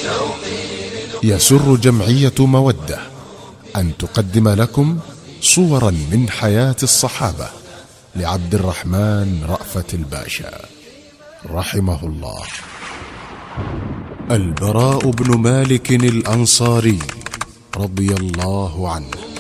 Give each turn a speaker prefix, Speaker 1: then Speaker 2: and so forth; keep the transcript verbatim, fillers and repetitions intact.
Speaker 1: يسر جمعية مودة أن تقدم لكم صورا من حياة الصحابة لعبد الرحمن رأفت الباشا رحمه الله. البراء بن مالك الأنصاري رضي الله عنه